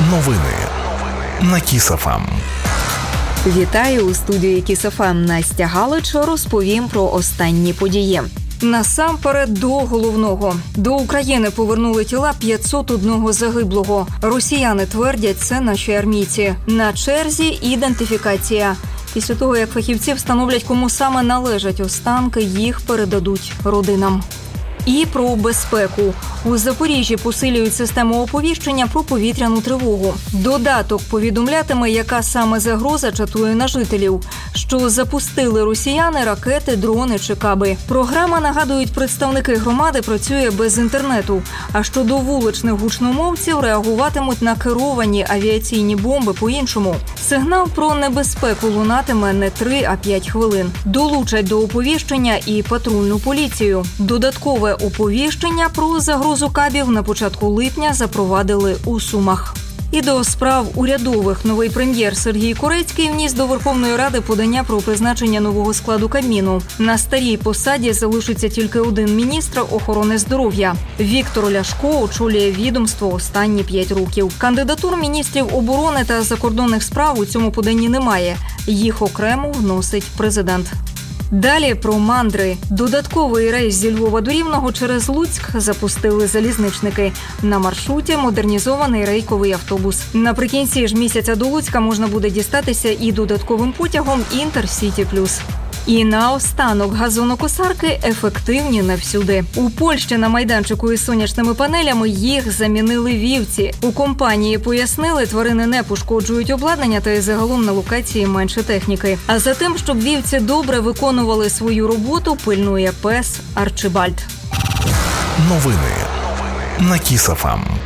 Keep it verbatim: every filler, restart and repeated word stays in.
Новини на Кіс-ФМ. Вітаю у студії Кіс-ФМ. Настя Галич, розповім про останні події. Насамперед до головного. До України повернули тіла п'ятсот одного загиблого. Росіяни твердять, це наші армійці. На черзі ідентифікація. Після того, як фахівці встановлять, кому саме належать останки, їх передадуть родинам. І про безпеку. У Запоріжжі посилюють систему оповіщення про повітряну тривогу. Додаток повідомлятиме, яка саме загроза чатує на жителів. Що запустили росіяни ракети, дрони чи каби. Програма, нагадують представники громади, працює без інтернету. А щодо вуличних гучномовців, реагуватимуть на керовані авіаційні бомби по-іншому. Сигнал про небезпеку лунатиме не три, а п'ять хвилин. Долучать до оповіщення і патрульну поліцію. Додаткове оповіщення про загрозу кабів на початку липня запровадили у Сумах. І до справ урядових. Новий прем'єр Сергій Корецький вніс до Верховної Ради подання про призначення нового складу Кабміну. На старій посаді залишиться тільки один міністр охорони здоров'я. Віктор Ляшко очолює відомство останні п'ять років. Кандидатур міністрів оборони та закордонних справ у цьому поданні немає. Їх окремо вносить президент. Далі про мандри. Додатковий рейс зі Львова до Рівного через Луцьк запустили залізничники. На маршруті модернізований рейковий автобус. Наприкінці ж місяця до Луцька можна буде дістатися і додатковим потягом «Інтерсіті Плюс». І наостанок, газонокосарки ефективні не всюди. У Польщі на майданчику із сонячними панелями їх замінили вівці. У компанії пояснили, тварини не пошкоджують обладнання та й загалом на локації менше техніки. А за тим, щоб вівці добре виконували свою роботу, пильнує пес Арчибальд. Новини на Кіс-ФМ.